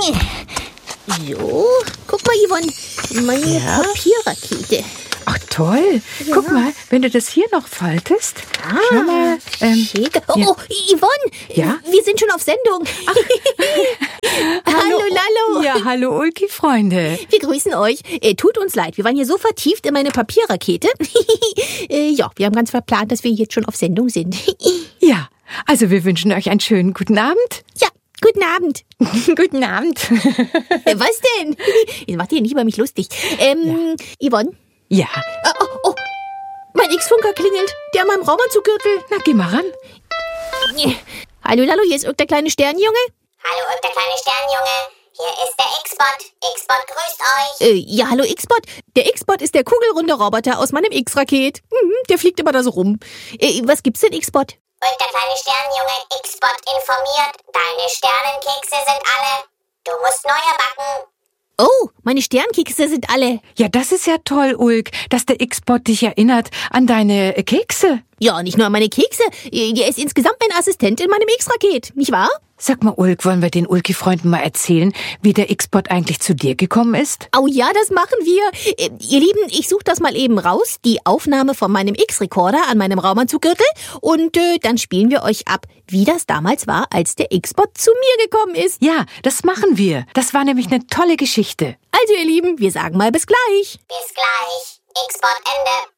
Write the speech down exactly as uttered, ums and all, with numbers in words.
So, guck mal, Yvonne, meine Ja? Papierrakete. Ach toll. Ja. Guck mal, wenn du das hier noch faltest. Ah, Schau mal. Ähm, schick. Oh, ja. oh, Yvonne, Ja? wir sind schon auf Sendung. Hallo, Lallo. Ja, hallo Ulki-Freunde. Wir grüßen euch. Äh, tut uns leid, wir waren hier so vertieft in meine Papierrakete. äh, ja, wir haben ganz verplant, dass wir jetzt schon auf Sendung sind. Ja, also wir wünschen euch einen schönen guten Abend. Ja, guten Abend. Guten Abend. Äh, was denn? Ihr macht ihr nicht über mich lustig. Ähm, Yvonne? Ja, Oh, oh, oh. Mein X-Funker klingelt. Der an meinem Raumanzuggürtel. na geh mal ran. Hallo, Lallo, hier ist irgendein kleine Sternjunge. Hallo, und der kleine Sternjunge. Hier ist der X-Bot. X-Bot grüßt euch. Äh, ja, hallo X-Bot. Der X-Bot ist der kugelrunde Roboter aus meinem X-Raket. Mhm, der fliegt immer da so rum. Äh, was gibt's denn, X-Bot? Und der kleine Sternjunge X-Bot informiert, deine Sternenkekse sind alle. Du musst neue backen. Oh, meine Sternkekse sind alle. Ja, das ist ja toll, Ulk, dass der X-Bot dich erinnert an deine äh, Kekse. Ja, nicht nur an meine Kekse. Äh, Der ist insgesamt mein Assistent in meinem X-Raket, nicht wahr? Sag mal, Ulk, wollen wir den Ulki-Freunden mal erzählen, wie der X-Bot eigentlich zu dir gekommen ist? Oh ja, das machen wir. Äh, ihr Lieben, ich suche das mal eben raus, die Aufnahme von meinem X-Recorder an meinem Raumanzuggürtel, und äh, dann spielen wir euch ab, wie das damals war, als der X-Bot zu mir gekommen ist. Ja, das machen wir. Das war nämlich eine tolle Geschichte. Also ihr Lieben, wir sagen mal bis gleich. Bis gleich. X-Bot Ende.